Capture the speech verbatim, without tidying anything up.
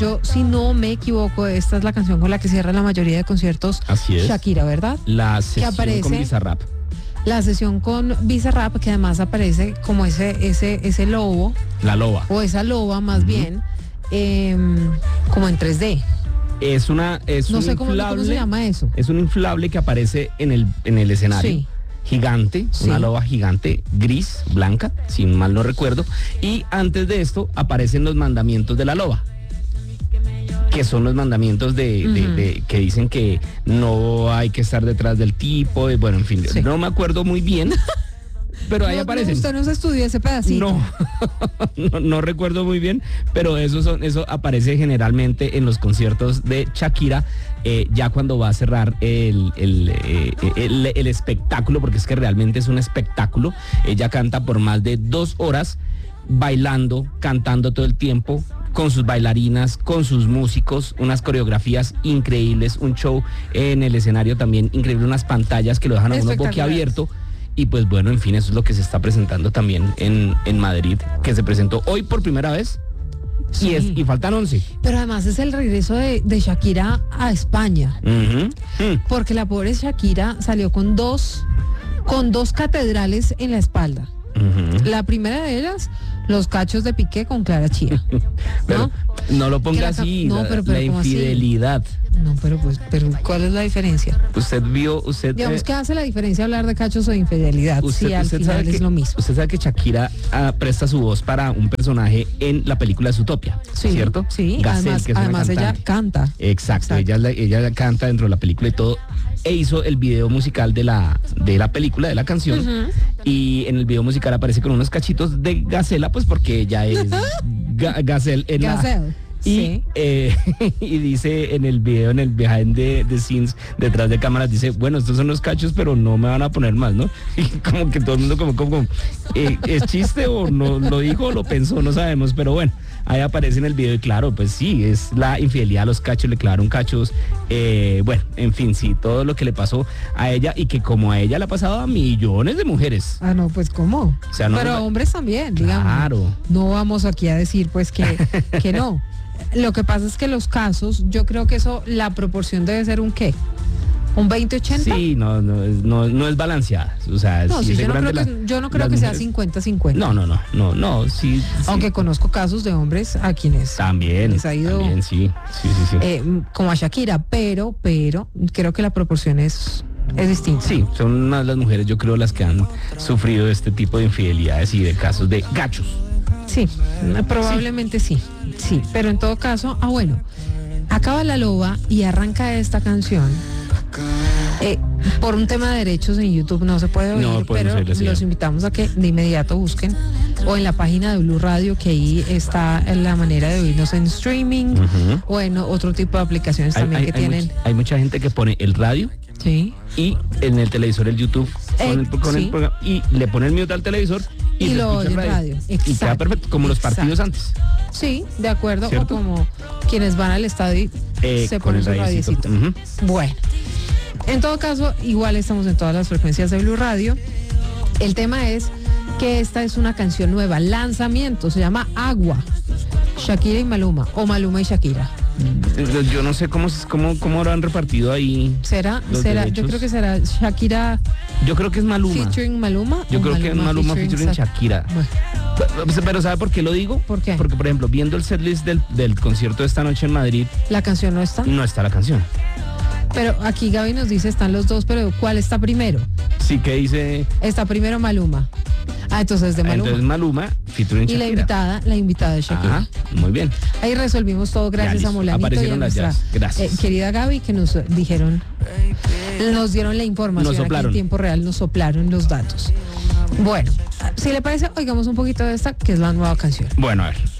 Yo, si no me equivoco, esta es la canción con la que cierra la mayoría de conciertos. Así es. Shakira, ¿verdad? La sesión aparece- con Bizarrap. La sesión con Bizarrap, que además aparece como ese, ese, ese lobo, La loba. o esa loba más Ujú. bien, em, como en tres D. Es una, es No un sé cómo, inflable. cómo se llama eso. Es un inflable que aparece en el, en el escenario. Sí. Gigante, Sí. una loba gigante, gris, blanca, si mal no recuerdo. Y antes de esto aparecen los mandamientos de la loba, que son los mandamientos de, de- Ujú. de- que dicen que no hay que estar detrás del tipo, y bueno, en fin, Sí. no me acuerdo muy bien, pero ahí No, aparecen. no, usted no se estudió ese pedacito. No, no, no recuerdo muy bien, pero eso, son, eso aparece generalmente en los conciertos de Shakira, eh, ya cuando va a cerrar el, el, eh, el- el espectáculo, porque es que realmente es un espectáculo. Ella canta por más de dos horas, bailando, cantando todo el tiempo, con sus bailarinas, con sus músicos, unas coreografías increíbles, un show en el escenario también increíble, unas pantallas que lo dejan a uno Espectaculares. boquiabierto. Y pues bueno, en fin, eso es lo que se está presentando también en, en Madrid, que se presentó hoy por primera vez. Sí. Y, es, y faltan once. Pero además es el regreso de, de Shakira a España. Ujú. Mm. Porque la pobre Shakira salió con dos, con dos catedrales en la espalda. Ujú. La primera de ellas, los cachos de Piqué con Clara Chía. Pero no lo Que ponga la ca- así, no, la, pero- pero la ¿cómo así? infidelidad. No, pero pues, pero ¿cuál es la diferencia? Usted vio, usted... Digamos eh, que hace la diferencia hablar de cachos o de infidelidad. Usted, Sí, al usted final sabe es que, lo mismo. Usted sabe que Shakira ah, presta su voz para un personaje en la película Zootopia, Sí, ¿cierto? Sí, Gazelle, además, que es una además ella cantante. canta. Exacto, Exacto. Ella, la- ella canta dentro de la película y todo. E hizo el video musical de la, de la película, de la canción. Ujú. Y en el video musical aparece con unos cachitos de gacela, pues porque ella es ga- Gazelle en la- Gazelle. Y, Sí. eh, y dice en el video, en el behind de, de scenes, detrás de cámaras, dice, bueno, estos son los cachos, pero no me van a poner más, ¿no? Y como que todo el mundo como, como, eh, ¿es chiste o no lo dijo o lo pensó? No sabemos, pero bueno, ahí aparece en el video y claro, pues sí, es la infidelidad a los cachos, le clavaron cachos, eh, bueno, en fin, sí, todo lo que le pasó a ella y que como a ella le ha pasado a millones de mujeres. Ah, no, pues ¿cómo? O sea, no Pero nos va- hombres también, digamos. Claro. No vamos aquí a decir pues que, que no. Lo que pasa es que los casos, yo creo que eso, la proporción debe ser un qué, un veinte ochenta. Sí, no, no, es- no, no es balanceada. O sea, No, sí, sí, yo no creo seguramente que, la- yo no creo las que sea mujeres- cincuenta cincuenta. No, no, no, no, no, sí. sí. Aunque conozco casos de hombres a quienes También, les ha ido, también, sí, sí, sí, sí. eh, como a Shakira, pero, pero creo que la proporción es, es distinta. Sí, son más las mujeres, yo creo, las que han sufrido este tipo de infidelidades y de casos de gachos. Sí, probablemente sí. sí, pero en todo caso, ah bueno, acaba la loba y arranca esta canción. Eh, por un tema de derechos en YouTube no se puede oír, No podemos pero oírla, sí. los invitamos a que de inmediato busquen o en la página de Blue Radio, que ahí está la manera de oírnos en streaming Ujú. o en otro tipo de aplicaciones Hay, también hay- que hay tienen. much- hay mucha gente que pone el radio Sí. y en el televisor el YouTube con, Eh, el, con el sí. programa y le pone el mute al televisor y, Y se lo escucha el oye en radio. Y queda Exacto, perfecto, como los partidos exacto. antes. Sí, de acuerdo, ¿Cierto? o como quienes van al estadio y Eh, se con ponen el su radiecito. radiecito. Ujú. Bueno, en todo caso, igual estamos en todas las frecuencias de Blue Radio. El tema es que esta es una canción nueva, lanzamiento, se llama Agua. Shakira y Maluma, o Maluma y Shakira. Yo no sé cómo, cómo, cómo lo han repartido ahí. ¿Será? Los será derechos. Yo creo que será Shakira Yo creo que es Maluma. featuring Maluma. Yo o creo que es Maluma featuring Sha- Shakira. Bueno, Pero, pero ¿sabe por qué lo digo? ¿Por qué? Porque, por ejemplo, viendo el setlist del, del concierto de esta noche en Madrid, la canción no está. no está la canción. Pero aquí Gaby nos dice, están los dos, pero ¿cuál está primero? Sí que dice... Está primero Maluma. Ah, entonces de Maluma. Entonces Maluma featuring Y Shakira. la invitada, la invitada de Shakira. Ajá, muy bien. Ahí resolvimos todo gracias listo. a Molanito y a Aparecieron las nuestra llaves. Gracias. eh, querida Gaby, que nos dijeron, nos dieron la información Nos aquí soplaron. en tiempo real, nos soplaron los datos. Bueno, si le parece, oigamos un poquito de esta, que es la nueva canción. Bueno, a ver.